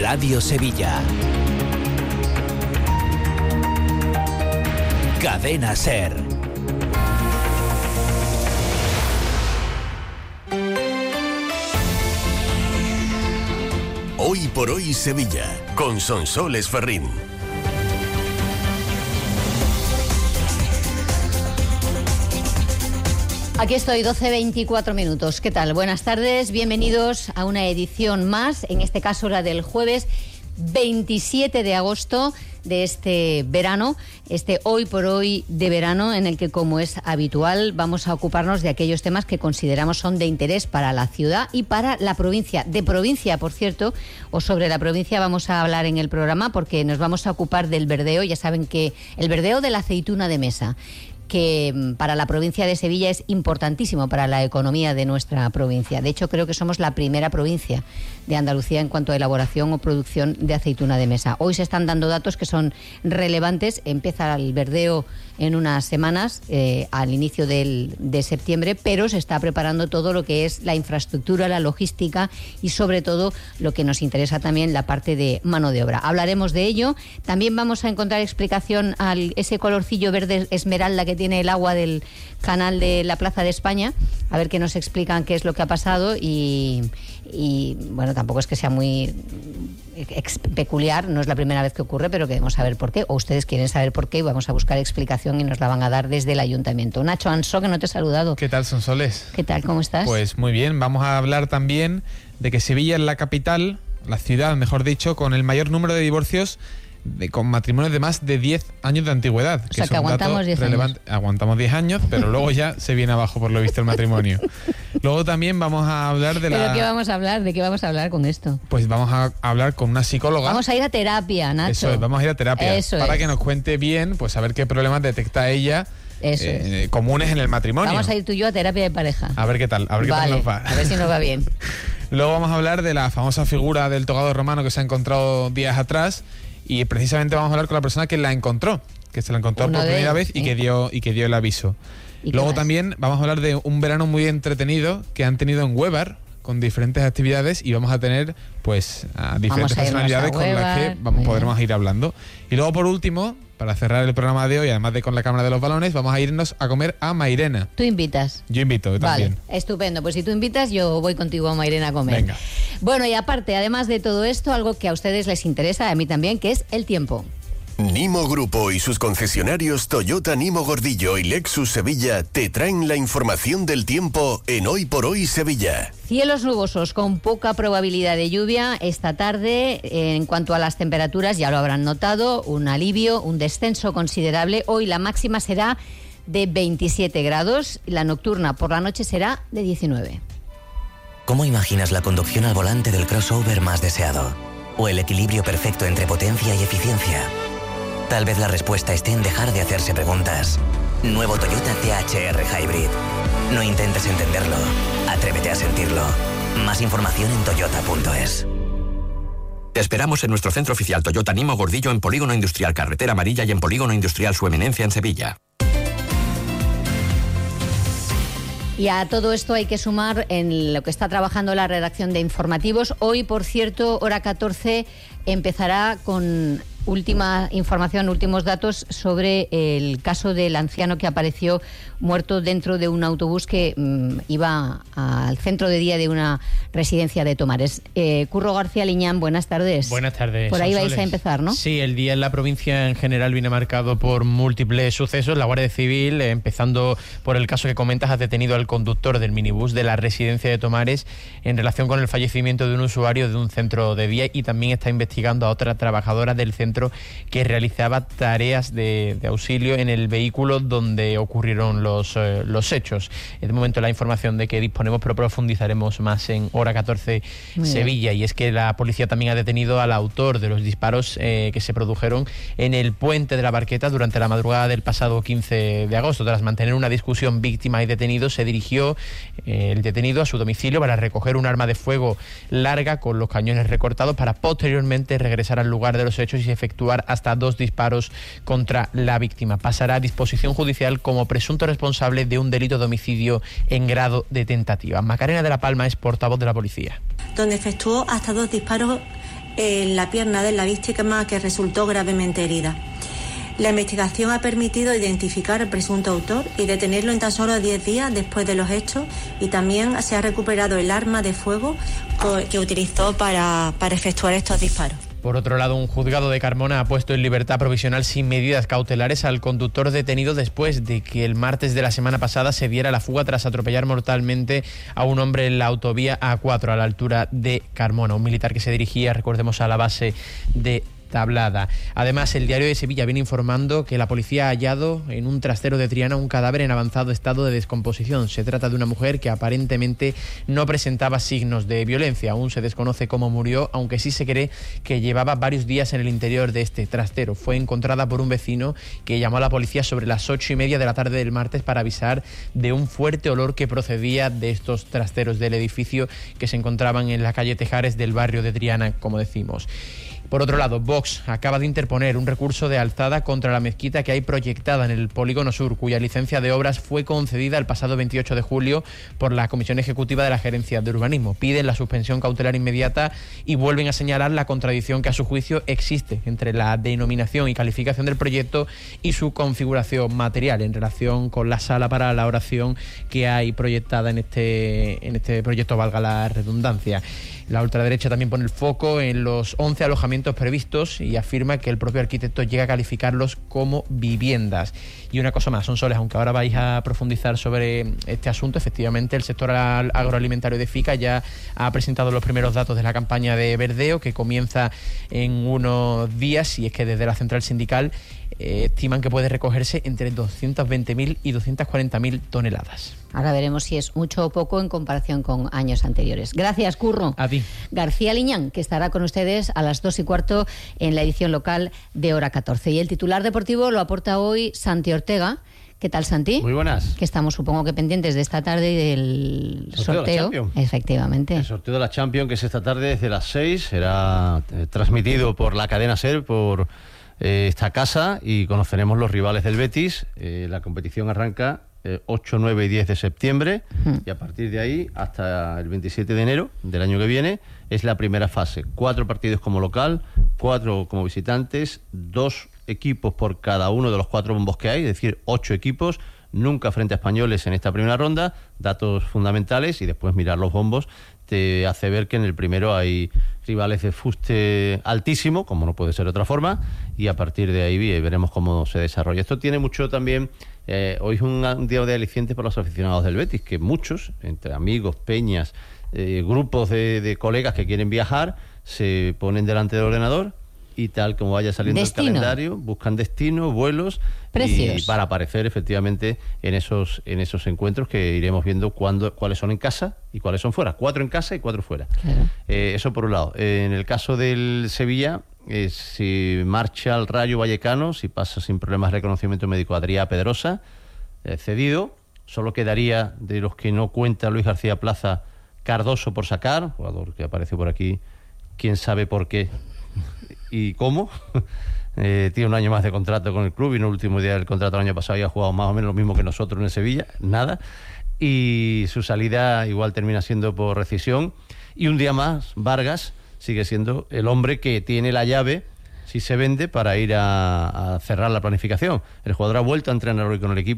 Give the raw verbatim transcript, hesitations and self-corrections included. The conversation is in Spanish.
Radio Sevilla. Cadena SER. Hoy por hoy Sevilla, con Sonsoles Ferrín. Aquí estoy, doce veinticuatro minutos. ¿Qué tal? Buenas tardes, bienvenidos a una edición más, en este caso la del jueves veintisiete de agosto de este verano, este hoy por hoy de verano, en el que, como es habitual, vamos a ocuparnos de aquellos temas que consideramos son de interés para la ciudad y para la provincia. De provincia, por cierto, o sobre la provincia vamos a hablar en el programa, porque nos vamos a ocupar del verdeo. Ya saben que el verdeo de la aceituna de mesa, que para la provincia de Sevilla es importantísimo para la economía de nuestra provincia. De hecho, creo que somos la primera provincia de Andalucía en cuanto a elaboración o producción de aceituna de mesa. Hoy se están dando datos que son relevantes. Empieza el verdeo en unas semanas, eh, al inicio del, de septiembre, pero se está preparando todo lo que es la infraestructura, la logística y, sobre todo, lo que nos interesa también, la parte de mano de obra. Hablaremos de ello. También vamos a encontrar explicación a ese colorcillo verde esmeralda que tiene el agua del canal de la Plaza de España, a ver qué nos explican qué es lo que ha pasado y, y bueno, tampoco es que sea muy peculiar, no es la primera vez que ocurre, pero queremos saber por qué, o ustedes quieren saber por qué, y vamos a buscar explicación y nos la van a dar desde el ayuntamiento. Nacho Ansó, que no te he saludado. ¿Qué tal, Sonsoles? ¿Qué tal? ¿Cómo estás? Pues muy bien, vamos a hablar también de que Sevilla es la capital, la ciudad, mejor dicho, con el mayor número de divorcios de, con matrimonios de más de diez años de antigüedad. O sea, que, que aguantamos diez años. Aguantamos diez años, pero luego ya se viene abajo, por lo visto, el matrimonio. Luego también vamos a hablar de la... ¿Pero qué vamos a hablar? ¿De qué vamos a hablar con esto? Pues vamos a hablar con una psicóloga. Vamos a ir a terapia, Nacho. Eso es, vamos a ir a terapia. Eso para es. que nos cuente bien, pues a ver qué problemas detecta ella. Eso eh, es. Comunes en el matrimonio. Vamos a ir tú y yo a terapia de pareja. A ver qué tal, a ver vale, qué tal nos va. A ver si nos va bien. Luego vamos a hablar de la famosa figura del togado romano que se ha encontrado días atrás, y precisamente vamos a hablar con la persona que la encontró, que se la encontró Uno por primera de, vez y sí. que dio y que dio el aviso. Luego también vamos a hablar de un verano muy entretenido que han tenido en Huévar, con diferentes actividades, y vamos a tener pues a diferentes a personalidades con las que vamos, podremos ir hablando. Y luego, por último, para cerrar el programa de hoy, además de con la Cámara de los Balones, vamos a irnos a comer a Mairena. ¿Tú invitas? Yo invito, yo también. Vale, estupendo. Pues si tú invitas, yo voy contigo a Mairena a comer. Venga. Bueno, y aparte, además de todo esto, algo que a ustedes les interesa, a mí también, que es el tiempo. Nimo Grupo y sus concesionarios Toyota Nimo Gordillo y Lexus Sevilla te traen la información del tiempo en Hoy por Hoy Sevilla. Cielos nubosos con poca probabilidad de lluvia esta tarde. En cuanto a las temperaturas, ya lo habrán notado, un alivio, un descenso considerable. Hoy la máxima será de veintisiete grados, la nocturna por la noche será de diecinueve. ¿Cómo imaginas la conducción al volante del crossover más deseado? ¿O el equilibrio perfecto entre potencia y eficiencia? Tal vez la respuesta esté en dejar de hacerse preguntas. Nuevo Toyota T H R Hybrid. No intentes entenderlo, atrévete a sentirlo. Más información en toyota punto es. Te esperamos en nuestro centro oficial Toyota Nimo Gordillo en Polígono Industrial Carretera Amarilla y en Polígono Industrial Su Eminencia en Sevilla. Y a todo esto hay que sumar en lo que está trabajando la redacción de informativos. Hoy, por cierto, hora catorce, empezará con última información, últimos datos sobre el caso del anciano que apareció muerto dentro de un autobús que mmm, iba al centro de día de una residencia de Tomares. Eh, Curro García Liñán, buenas tardes. Buenas tardes. Por ahí Sonsoles. vais a empezar, ¿no? Sí, el día en la provincia en general viene marcado por múltiples sucesos. La Guardia Civil, eh, empezando por el caso que comentas, ha detenido al conductor del minibús de la residencia de Tomares en relación con el fallecimiento de un usuario de un centro de día, y también está investigando a otra trabajadora del centro que realizaba tareas de, de auxilio en el vehículo donde ocurrieron los, eh, los hechos. De momento la información de que disponemos, pero profundizaremos más en hora catorce Sevilla. Y es que la policía también ha detenido al autor de los disparos eh, que se produjeron en el puente de la Barqueta durante la madrugada del pasado quince de agosto. Tras mantener una discusión víctima y detenido, se dirigió eh, el detenido a su domicilio para recoger un arma de fuego larga con los cañones recortados, para posteriormente regresar al lugar de los hechos y efectuar hasta dos disparos contra la víctima. Pasará a disposición judicial como presunto responsable de un delito de homicidio en grado de tentativa. Macarena de la Palma es portavoz de la policía. Donde efectuó hasta dos disparos en la pierna de la víctima, que resultó gravemente herida. La investigación ha permitido identificar al presunto autor y detenerlo en tan solo diez días después de los hechos, y también se ha recuperado el arma de fuego que utilizó para, para efectuar estos disparos. Por otro lado, un juzgado de Carmona ha puesto en libertad provisional sin medidas cautelares al conductor detenido después de que el martes de la semana pasada se diera la fuga tras atropellar mortalmente a un hombre en la autovía A cuatro a la altura de Carmona. Un militar que se dirigía, recordemos, a la base de Tablada. Además, el Diario de Sevilla viene informando que la policía ha hallado en un trastero de Triana un cadáver en avanzado estado de descomposición. Se trata de una mujer que aparentemente no presentaba signos de violencia. Aún se desconoce cómo murió, aunque sí se cree que llevaba varios días en el interior de este trastero. Fue encontrada por un vecino que llamó a la policía sobre las ocho y media de la tarde del martes para avisar de un fuerte olor que procedía de estos trasteros del edificio que se encontraban en la calle Tejares del barrio de Triana, como decimos. Por otro lado, Vox acaba de interponer un recurso de alzada contra la mezquita que hay proyectada en el Polígono Sur, cuya licencia de obras fue concedida el pasado veintiocho de julio por la Comisión Ejecutiva de la Gerencia de Urbanismo. Piden la suspensión cautelar inmediata y vuelven a señalar la contradicción que a su juicio existe entre la denominación y calificación del proyecto y su configuración material en relación con la sala para la oración que hay proyectada en este, en este proyecto, valga la redundancia. La ultraderecha también pone el foco en los once alojamientos previstos y afirma que el propio arquitecto llega a calificarlos como viviendas. Y una cosa más, Sonsoles, aunque ahora vais a profundizar sobre este asunto, efectivamente el sector agroalimentario de Fica ya ha presentado los primeros datos de la campaña de verdeo, que comienza en unos días, y es que desde la central sindical eh, estiman que puede recogerse entre doscientas veinte mil y doscientas cuarenta mil toneladas. Ahora veremos si es mucho o poco en comparación con años anteriores. Gracias, Curro. A ti. García Liñán, que estará con ustedes a las dos y cuarto en la edición local de Hora catorce. Y el titular deportivo lo aporta hoy Santi Ortega. ¿Qué tal, Santi? Muy buenas. Que estamos, supongo que pendientes de esta tarde y del sorteo. sorteo. De Efectivamente. El sorteo de la Champions, que es esta tarde desde las seis, será eh, transmitido por la cadena SER, por eh, esta casa, y conoceremos los rivales del Betis. Eh, la competición arranca eh, ocho, nueve y diez de septiembre, hmm. y a partir de ahí hasta el veintisiete de enero del año que viene es la primera fase. Cuatro partidos como local, cuatro como visitantes, dos equipos por cada uno de los cuatro bombos que hay, es decir, ocho equipos, nunca frente a españoles en esta primera ronda. Datos fundamentales, y después mirar los bombos te hace ver que en el primero hay rivales de fuste altísimo, como no puede ser de otra forma, y a partir de ahí veremos cómo se desarrolla. Esto tiene mucho también, eh, hoy es un, un día de alicientes para los aficionados del Betis, que muchos, entre amigos, peñas, eh, grupos de, de colegas que quieren viajar, se ponen delante del ordenador y tal como vaya saliendo destino. El calendario, buscan destino, vuelos, precios, y para aparecer efectivamente en esos en esos encuentros que iremos viendo cuándo, cuáles son en casa y cuáles son fuera. Cuatro en casa y cuatro fuera. Claro. Eh, eso por un lado. Eh, en el caso del Sevilla, eh, si marcha al Rayo Vallecano, si pasa sin problemas de reconocimiento médico Adrià Pedrosa, eh, cedido, solo quedaría de los que no cuenta Luis García Plaza, Cardoso por sacar, jugador que aparece por aquí, quién sabe por qué y cómo. Eh, tiene un año más de contrato con el club, y en el último día del contrato el año pasado había jugado más o menos lo mismo que nosotros en el Sevilla, nada, y su salida igual termina siendo por rescisión. Y un día más Vargas sigue siendo el hombre que tiene la llave, si se vende, para ir a, a cerrar la planificación. El jugador ha vuelto a entrenar hoy con el equipo.